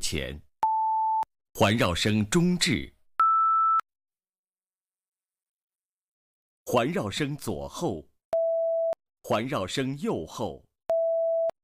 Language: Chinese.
前，环绕声中置，环绕声左后，环绕声右后。